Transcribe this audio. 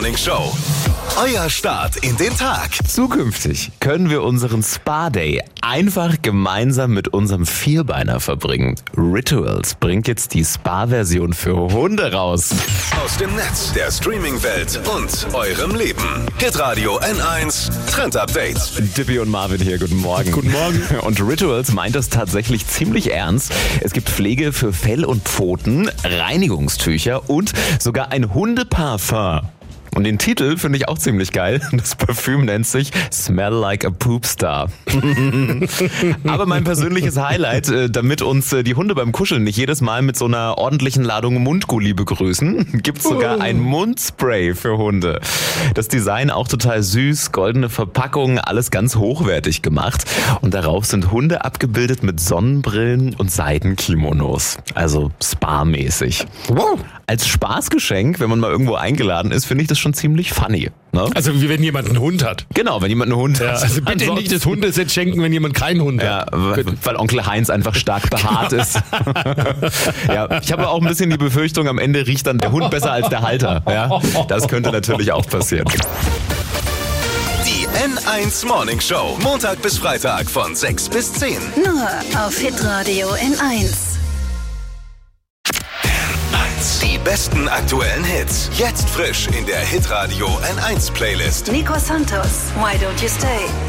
Morning Show. Euer Start in den Tag. Zukünftig können wir unseren Spa-Day einfach gemeinsam mit unserem Vierbeiner verbringen. Rituals bringt jetzt die Spa-Version für Hunde raus. Aus dem Netz, der Streaming-Welt und eurem Leben. Hitradio N1 Trend Update. Dippy und Marvin hier, guten Morgen. Guten Morgen. Und Rituals meint das tatsächlich ziemlich ernst. Es gibt Pflege für Fell und Pfoten, Reinigungstücher und sogar ein Hundeparfum. Und den Titel finde ich auch ziemlich geil. Das Parfüm nennt sich Smell Like a Poop Star. Aber mein persönliches Highlight, damit uns die Hunde beim Kuscheln nicht jedes Mal mit so einer ordentlichen Ladung Mundgulli begrüßen, gibt es sogar ein Mundspray für Hunde. Das Design auch total süß, goldene Verpackung, alles ganz hochwertig gemacht. Und darauf sind Hunde abgebildet mit Sonnenbrillen und Seidenkimonos. Also Spa-mäßig. Wow. Als Spaßgeschenk, wenn man mal irgendwo eingeladen ist, finde ich das schon ziemlich funny. Ne? Also wie wenn jemand einen Hund hat. Genau, wenn jemand einen Hund hat. Also bitte nicht das Hundeset schenken, wenn jemand keinen Hund hat. Ja, weil Onkel Heinz einfach stark behaart ist. Ja, ich habe auch ein bisschen die Befürchtung, am Ende riecht dann der Hund besser als der Halter. Ja, das könnte natürlich auch passieren. Die N1 Morning Show. Montag bis Freitag von 6 bis 10. Nur auf Hitradio N1. Die besten aktuellen Hits. Jetzt frisch in der Hitradio N1 Playlist. Nico Santos, Why Don't You Stay?